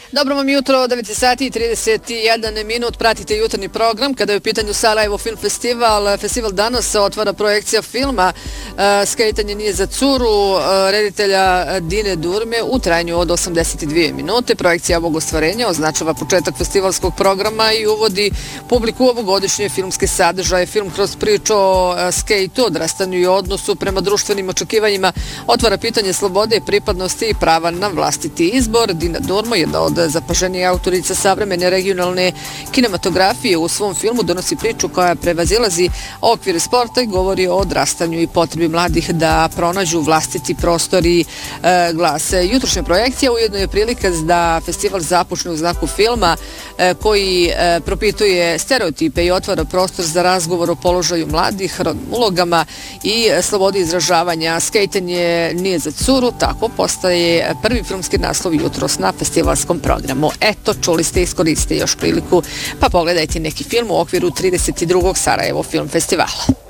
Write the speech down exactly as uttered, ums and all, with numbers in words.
Dobro vam jutro, devet sati i trideset jedan minut, pratite jutarnji program. Kada je u pitanju Sarajevo Film Festival, festival danas se otvara projekcija filma uh, Skejtanje nije za curu, uh, reditelja Dine Durme u trajanju od osamdeset dvije minute. Projekcija ovog ostvarenja označava početak festivalskog programa i uvodi publiku u ovogodišnje filmske sadržaje. Film kroz priču o uh, skejtu, odrastanju i odnosu prema društvenim očekivanjima otvara pitanje slobode, pripadnosti i prava na vlastiti izbor. Dina Durmo, jedna od zapaženije autorica savremene regionalne kinematografije, u svom filmu donosi priču koja prevazilazi okvire sporta i govori o odrastanju i potrebi mladih da pronađu vlastiti prostor i e, glas. Jutrošnja projekcija ujedno je prilika da festival započne u znaku filma e, koji e, propituje stereotipe i otvara prostor za razgovor o položaju mladih, rodnim ulogama i slobodi izražavanja. Skejtanje nije za curu, tako postaje prvi filmski naslov jutros na festivalskom programu. Eto, čuli ste, iskoristite još priliku, pa pogledajte neki film u okviru trideset drugog Sarajevo Film Festivala.